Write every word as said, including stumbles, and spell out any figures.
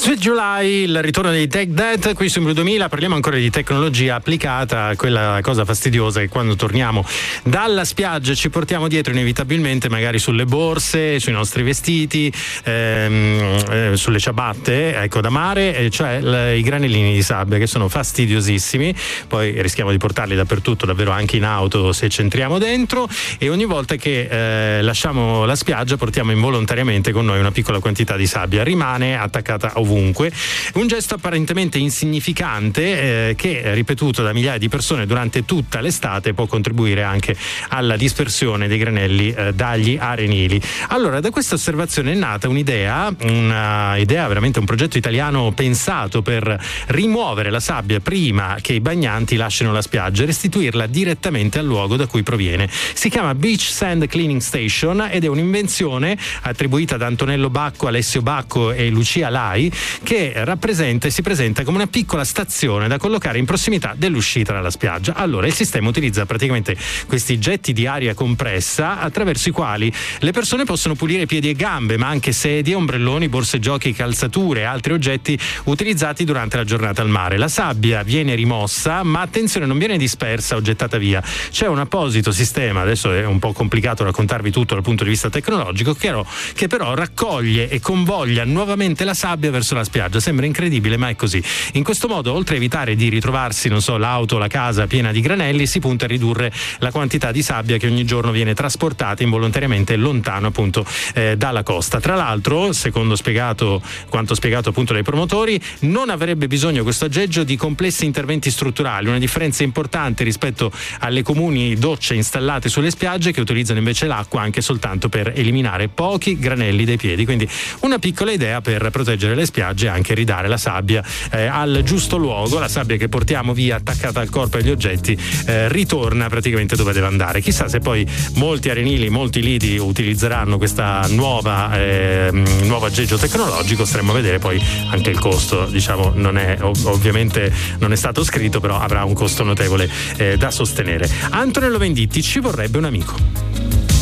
Sweet July, il ritorno dei Take That qui su Blu duemila. Parliamo ancora di tecnologia applicata, quella cosa fastidiosa che quando torniamo dalla spiaggia ci portiamo dietro inevitabilmente, magari sulle borse, sui nostri vestiti, ehm, eh, sulle ciabatte, ecco, da mare, eh, cioè l- i granellini di sabbia che sono fastidiosissimi. Poi rischiamo di portarli dappertutto, davvero anche in auto se ci entriamo dentro, e ogni volta che eh, lasciamo la spiaggia portiamo involontariamente con noi una piccola quantità di sabbia, rimane attaccata ovunque. Un gesto apparentemente insignificante eh, che, ripetuto da migliaia di persone durante tutta l'estate, può contribuire anche alla dispersione dei granelli eh, dagli arenili. Allora, da questa osservazione è nata un'idea, una idea veramente un progetto italiano pensato per rimuovere la sabbia prima che i bagnanti lasciano la spiaggia e restituirla direttamente al luogo da cui proviene. Si chiama Beach Sand Cleaning Station ed è un'invenzione attribuita da Antonello Bacco, Alessio Bacco e Lucia Lai, che rappresenta e si presenta come una piccola stazione da collocare in prossimità dell'uscita dalla spiaggia. Allora, il sistema utilizza praticamente questi getti di aria compressa attraverso i quali le persone possono pulire piedi e gambe, ma anche sedie, ombrelloni, borse giochi, calzature e altri oggetti utilizzati durante la giornata al mare. La sabbia viene rimossa, ma attenzione, non viene dispersa o gettata via. C'è un apposito sistema, adesso è un po' complicato raccontarvi tutto dal punto di vista tecnologico, che, ero, che però raccoglie e convoglia nuovamente la sabbia verso la spiaggia. Sembra incredibile, ma è così. In questo modo, oltre a evitare di ritrovarsi, non so, l'auto o la casa piena di granelli, si punta a ridurre la quantità di sabbia che ogni giorno viene trasportata involontariamente lontano appunto eh, dalla costa. Tra l'altro, secondo spiegato quanto spiegato appunto dai promotori, non avrebbe bisogno questo aggeggio di complessi interventi strutturali, una differenza importante rispetto alle comuni docce installate sulle spiagge che utilizzano invece l'acqua anche soltanto per eliminare pochi granelli dai piedi. Quindi una piccola idea per proteggere le spiagge e anche ridare la sabbia eh, al giusto luogo. La sabbia che portiamo via attaccata al corpo e agli oggetti eh, ritorna praticamente dove deve andare. Chissà se poi molti arenili, molti lidi utilizzeranno questa nuova eh, nuovo aggeggio tecnologico. Staremo a vedere poi anche il costo, diciamo, non è ov- ovviamente non è stato scritto, però avrà un costo notevole eh, da sostenere. Antonello Venditti: ci vorrebbe un amico.